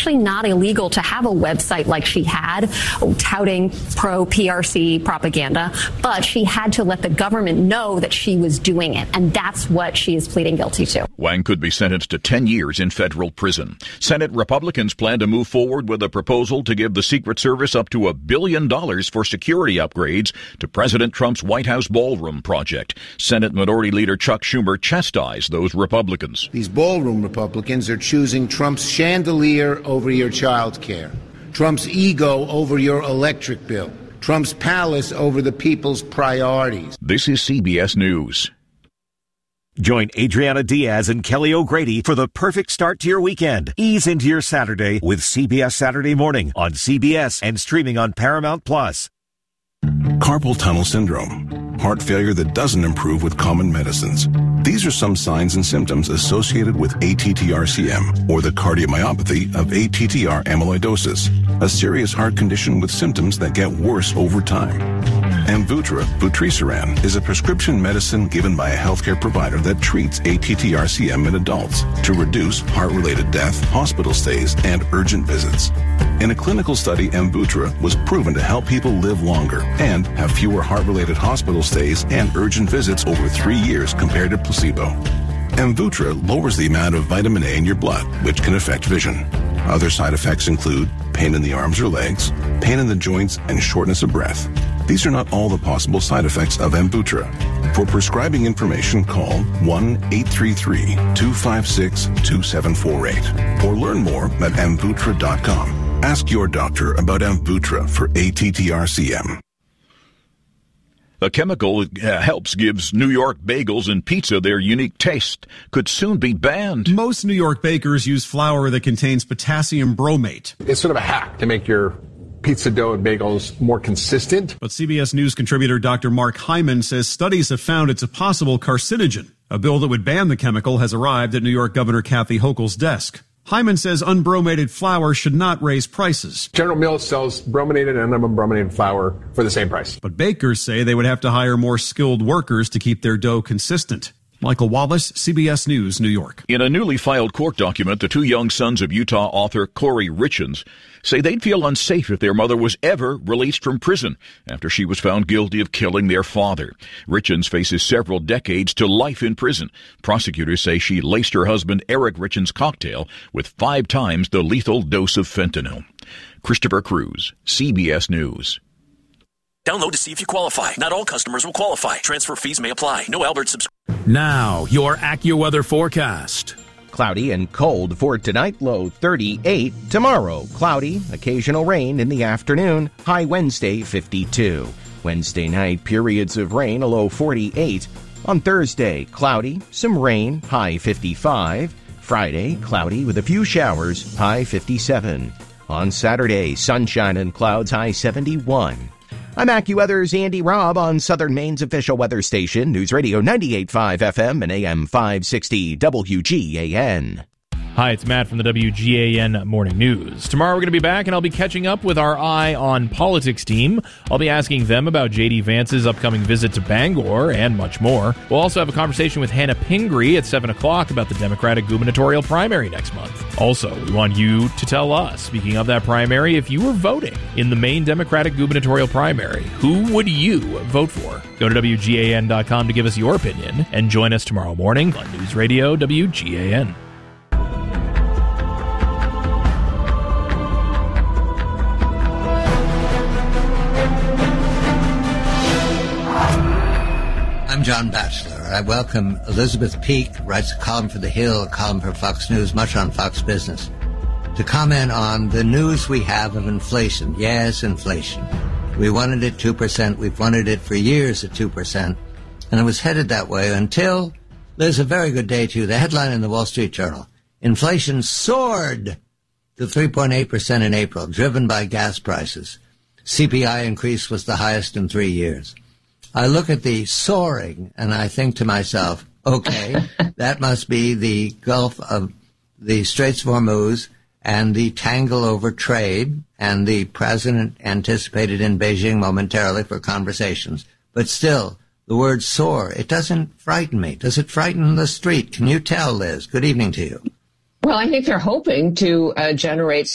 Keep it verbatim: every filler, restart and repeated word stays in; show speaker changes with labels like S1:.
S1: actually not illegal to have a website like she had, touting pro-P R C propaganda, but she had to let the government know that she was doing it, and that's what she is pleading guilty to.
S2: Wang could be sentenced to ten years in federal prison. Senate Republicans plan to move forward with a proposal to give the Secret Service up to a billion dollars for security upgrades to President Trump's White House ballroom project. Senate Minority Leader Chuck Schumer chastised those Republicans.
S3: These ballroom Republicans are choosing Trump's chandelier over your child care, Trump's ego over your electric bill, Trump's palace over the people's priorities.
S2: This is C B S News.
S4: Join Adriana Diaz and Kelly O'Grady for the perfect start to your weekend. Ease into your Saturday with C B S Saturday Morning on C B S and streaming on Paramount Plus.
S5: Carpal tunnel syndrome, heart failure that doesn't improve with common medicines. These are some signs and symptoms associated with A T T R C M, or the cardiomyopathy of A T T R amyloidosis, a serious heart condition with symptoms that get worse over time. Amvuttra, vutrisiran, is a prescription medicine given by a healthcare provider that treats A T T R C M in adults to reduce heart-related death, hospital stays, and urgent visits. In a clinical study, Amvuttra was proven to help people live longer and have fewer heart-related hospital stays and urgent visits over three years compared to placebo. Amvuttra lowers the amount of vitamin A in your blood, which can affect vision. Other side effects include pain in the arms or legs, pain in the joints, and shortness of breath. These are not all the possible side effects of Amvuttra. For prescribing information, call one eight three three, two five six, two seven four eight or learn more at amvuttra dot com. Ask your doctor about Amvuttra for A T T R C M.
S2: A chemical that uh, helps gives New York bagels and pizza their unique taste could soon be banned.
S6: Most New York bakers use flour that contains potassium bromate.
S7: It's sort of a hack to make your pizza dough and bagels more consistent.
S6: But C B S News contributor Doctor Mark Hyman says studies have found it's a possible carcinogen. A bill that would ban the chemical has arrived at New York Governor Kathy Hochul's desk. Hyman says unbromated flour should not raise prices.
S7: General Mills sells brominated and unbrominated flour for the same price.
S6: But bakers say they would have to hire more skilled workers to keep their dough consistent. Michael Wallace, C B S News, New York.
S2: In a newly filed court document, the two young sons of Utah author Corey Richins say they'd feel unsafe if their mother was ever released from prison after she was found guilty of killing their father. Richins faces several decades to life in prison. Prosecutors say she laced her husband Eric Richins' cocktail with five times the lethal dose of fentanyl. Christopher Cruz, C B S News.
S8: Download to see if you qualify. Not all customers will qualify. Transfer fees may apply. No Albert subscription.
S9: Now, your AccuWeather forecast.
S10: Cloudy and cold for tonight, low thirty-eight. Tomorrow, cloudy, occasional rain in the afternoon, high Wednesday fifty-two. Wednesday night, periods of rain, a low forty-eight. On Thursday, cloudy, some rain, high fifty-five. Friday, cloudy with a few showers, high fifty-seven. On Saturday, sunshine and clouds, high seventy-one. I'm AccuWeather's Andy Robb on Southern Maine's official weather station, News Radio ninety-eight point five F M and A M five sixty W G A N.
S11: Hi, it's Matt from the W G A N Morning News. Tomorrow we're going to be back, and I'll be catching up with our Eye on Politics team. I'll be asking them about J D Vance's upcoming visit to Bangor and much more. We'll also have a conversation with Hannah Pingree at seven o'clock about the Democratic gubernatorial primary next month. Also, we want you to tell us, speaking of that primary, if you were voting in the Maine Democratic gubernatorial primary, who would you vote for? Go to W G A N dot com to give us your opinion, and join us tomorrow morning on News Radio W G A N.
S12: I'm John Batchelor. I welcome Elizabeth Peake, writes a column for The Hill, a column for Fox News, much on Fox Business, to comment on the news we have of inflation. Yes, inflation. We wanted it two percent. We've wanted it for years at two percent. And it was headed that way until there's a very good day, too. The headline in the Wall Street Journal, inflation soared to three point eight percent in April, driven by gas prices. C P I increase was the highest in three years. I look at the soaring and I think to myself, okay, that must be the Gulf of the Straits of Hormuz and the tangle over trade, and the president anticipated in Beijing momentarily for conversations. But still, the word soar, it doesn't frighten me. Does it frighten the street? Can you tell, Liz? Good evening to you.
S13: Well, I think they're hoping to uh, generate